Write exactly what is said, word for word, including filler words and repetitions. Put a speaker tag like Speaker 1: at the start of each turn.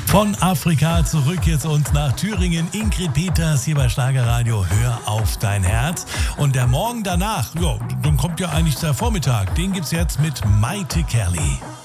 Speaker 1: Von Afrika zurück jetzt und nach Thüringen. Ingrid Peters hier bei Schlagerradio. Hör auf dein Herz. Und der Morgen danach, ja, dann kommt ja eigentlich der Vormittag. Den gibt's jetzt mit Maite Kerley.